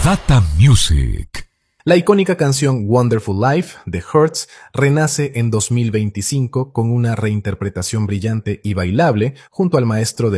Data Music. La icónica canción Wonderful Life de Hurts renace en 2025 con una reinterpretación brillante y bailable junto al maestro de